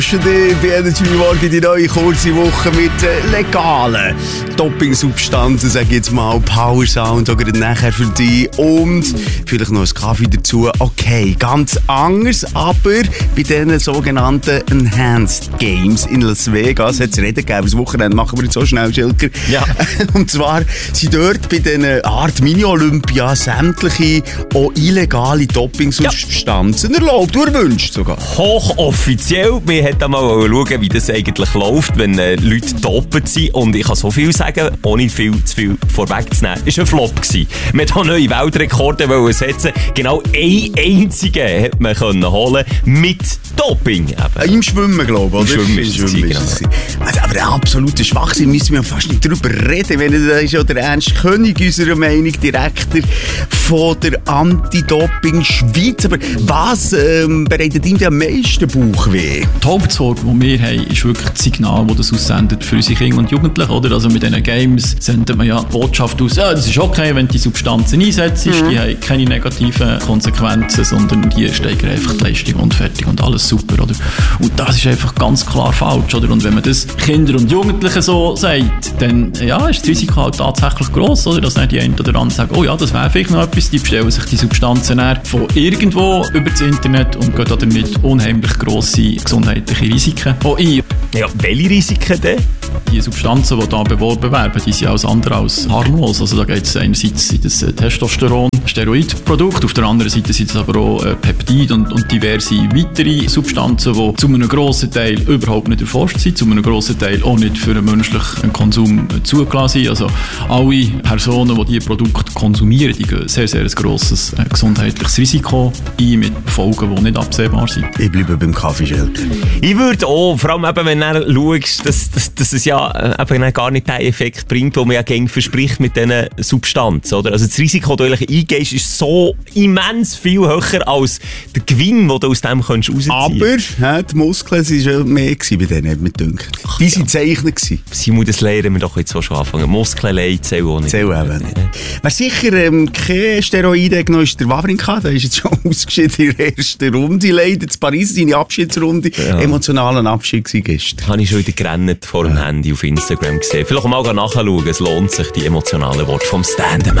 Bei Energy Morgen die neue kurze Woche mit legalen Doping-Substanzen, sage ich jetzt mal, Power Sound, auch gerade nachher für dich und vielleicht noch ein Kaffee dazu. Okay, ganz anders, aber bei diesen sogenannten Enhanced Games in Las Vegas hat es Reden gegeben. Das Wochenende machen wir jetzt so schnell, Schilker. Ja. Und zwar sind dort bei diesen Art Mini-Olympia sämtliche auch illegale Doping-Substanzen erlaubt, du erwünscht sogar. Hochoffiziell. Wir hätten mal schauen, wie das eigentlich läuft, wenn Leute dopen sind. Und ich kann so viel sagen, ohne viel zu viel vorwegzunehmen. Es war ein Flop gewesen. Man wollte auch neue Weltrekorde setzen. Genau einen einzigen hat man können holen mit Doping. Eben. Im Schwimmen, glaube ich, oder? Im Schwimmen ist es. Also, aber ein absoluter Schwachsinn, müssen wir fast nicht darüber reden. Das ist ja der Ernst König, unserer Meinung, Direktor von der Anti-Doping-Schweiz. Aber was bereitet ihm am meisten Bauchweh? Die Hauptsorge, die wir haben, ist wirklich das Signal, das das aussendet für unsere Kinder und Jugendlichen. Oder? Also mit diesen Games sendet man ja die Botschaft aus, ja, das ist okay, wenn du die Substanzen einsetzt, die haben keine negativen Konsequenzen, sondern die steigern einfach die Leistung und fertig und alles super. Oder? Und das ist einfach ganz klar falsch. Oder? Und wenn man das Kindern und Jugendlichen so sagt, dann ja, ist das Risiko halt tatsächlich gross, oder? Dass nicht die einen oder anderen sagen, oh ja, das wäre vielleicht noch etwas, die bestellen sich die Substanzen von irgendwo über das Internet und gehen damit unheimlich grosse gesundheitliche Risiken auch ein. Ja, welche Risiken denn? Die Substanzen, die hier beworben werden, die sind alles andere als harmlos. Also da geht es einerseits in das Testosteron, Steroidprodukt, auf der anderen Seite sind es aber auch Peptide und diverse weitere Substanzen, die zu einem grossen Teil überhaupt nicht erforscht sind, zu einem grossen Teil auch nicht für einen menschlichen Konsum zugelassen sind. Also alle Personen, die diese Produkte konsumieren, die gehen sehr, sehr ein grosses gesundheitliches Risiko ein mit Folgen, die nicht absehbar sind. Ich bleibe beim Kaffeeschelker. Ich würde auch, vor allem eben, wenn du schaust, dass es ja eben gar nicht den Effekt bringt, den man ja gegen verspricht mit diesen Substanzen. Oder? Also das Risiko, das du eingehst, ist so immens viel höher als der Gewinn, den du aus dem rausziehen kannst. Aber die Muskeln waren schon mehr bei denen, hat mir gedacht. Die waren gezeichnet. Simon, das lernen wir doch jetzt auch schon anfangen. Muskeln leiden zählen auch nicht. Zählen eben nicht. Wer sicher keine Steroide genommen ist, der Wawrinka. Der ist jetzt schon ausgeschieden in der ersten Runde. Leider in Paris, seine Abschiedsrunde. Ja. Emotionalen Abschied war gestern. Habe ich schon wieder gerannt vor dem Handy auf Instagram gesehen. Vielleicht mal nachschauen, es lohnt sich, die emotionalen Worte vom Stand-up.